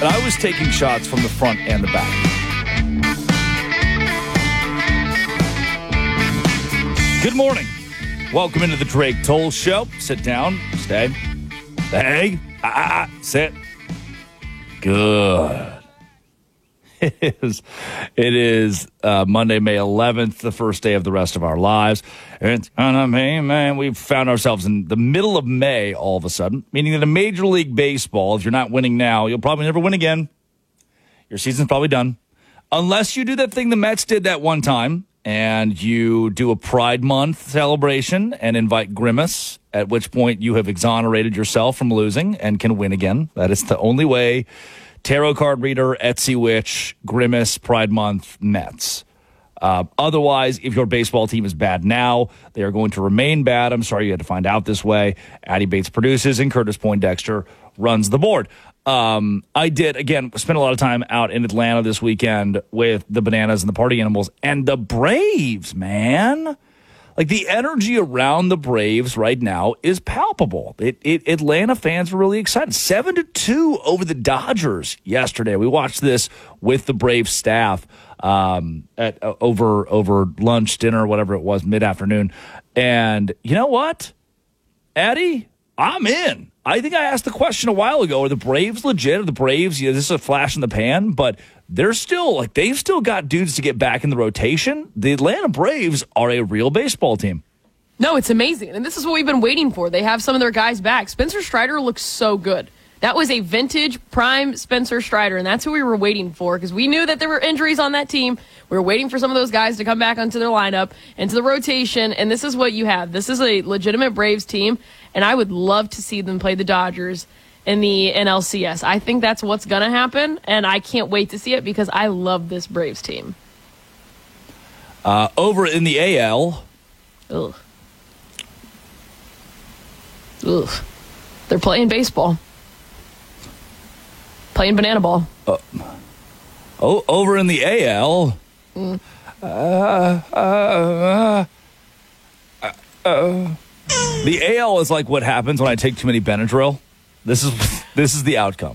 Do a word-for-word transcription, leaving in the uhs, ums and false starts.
and I was taking shots from the front and the back. Good morning. Welcome into the Drake Toll Show. Sit down. Stay. Stay. Ah, sit. Good. It is, it is uh, Monday, May eleventh, the first day of the rest of our lives. It's gonna be, man, we've found ourselves in the middle of May all of a sudden, meaning that in Major League Baseball, if you're not winning now, you'll probably never win again. Your season's probably done. Unless you do that thing the Mets did that one time, and you do a Pride Month celebration and invite Grimace, at which point you have exonerated yourself from losing and can win again. That is the only way. Tarot card reader, Etsy witch, Grimace, Pride Month, Mets. Uh, otherwise, if your baseball team is bad now, they are going to remain bad. I'm sorry you had to find out this way. Addie Bates produces and Curtis Poindexter runs the board. Um, I did, again, spent a lot of time out in Atlanta this weekend with the Bananas and the Party Animals. And the Braves, man. Like, the energy around the Braves right now is palpable. It, it, Atlanta fans were really excited. seven to two over the Dodgers yesterday. We watched this with the Braves staff um, at uh, over over lunch, dinner, whatever it was, mid-afternoon. And you know what, Addie? I'm in. I think I asked the question a while ago, are the Braves legit? Are the Braves, you know, this is a flash in the pan, but they're still, like, they've still got dudes to get back in the rotation. The Atlanta Braves are a real baseball team. No, it's amazing. And this is what we've been waiting for. They have some of their guys back. Spencer Strider looks so good. That was a vintage prime Spencer Strider, and that's who we were waiting for because we knew that there were injuries on that team. We were waiting for some of those guys to come back onto their lineup, into the rotation, and this is what you have. This is a legitimate Braves team, and I would love to see them play the Dodgers in the N L C S. I think that's what's going to happen, and I can't wait to see it because I love this Braves team. Uh, over in the A L. Ugh. Ugh. They're playing baseball. Playing banana ball. Uh, oh, over in the A L. Mm. Uh, uh, uh, uh, the A L is like what happens when I take too many Benadryl. This is this is the outcome.